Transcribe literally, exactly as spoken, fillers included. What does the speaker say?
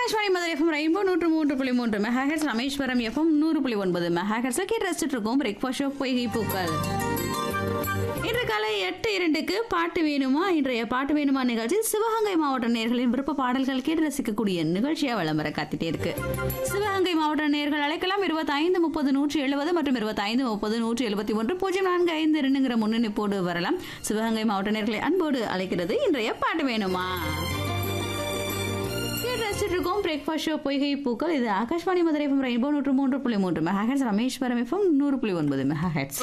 Akashvani Madurai FM rainbow நூற்று மூன்று புள்ளி மூன்று மெகாஹெட்ஸ், ராமேஸ்வரம் எஃப்எம் நூறு புள்ளி ஒன்பது மெகாஹெட்ஸ்ல கேட்டு ரசிச்சுட்டு இருக்கோம் பிரேக்ஃபாஸ்ட் ஷோ பொய்கை பூக்கள். இன்று காலை எட்டு இரண்டுக்கு பாட்டு வேணுமா இன்றைய பாட்டு வேணுமா நிகழ்ச்சி சிவகங்கை மாவட்ட நேயர்களின் விருப்ப பாடல்கள் கேட்டு ரசிக்கக்கூடிய நிகழ்ச்சியா விளம்பர காத்துட்டே இருக்கு. சிவகங்கை மாவட்ட நேயர்கள் அழைக்கலாம் இருபத்தி ஐந்து முப்பது நூற்றி எழுபது மற்றும் இருபத்தி ஐந்து முப்பது நூற்றி எழுபத்தி ஒன்று பூஜ்ஜியம் நான்கு ஐந்து இரண்டுங்கிற முன்னணிப்போடு வரலாம். சிவகங்கை மாவட்ட நேயர்களை அன்போடு அழைக்கிறது இன்றைய பாட்டு வேணுமா. இருக்கோம் பிரேக்ஃபாஸ்ட் ஷோ பொய்கை பூக்கள். இது ஆகாஷ்வாணி மதுரை எஃப்எம் ரெயின்போ நூற்று மூன்று புள்ளி மூன்று மெகாஹெட்ஸ், ராமேஸ்வரம் எஃப்எம் நூறு புள்ளி ஒன்பது மெகாஹெட்ஸ்.